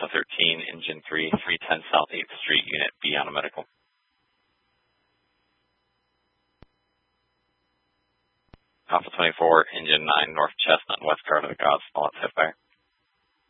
Alpha 13, Engine 3, 310 South 8th Street, Unit B on a medical. Alpha 24, Engine 9, North Chestnut, West Guard of the Gods, all at hit fire.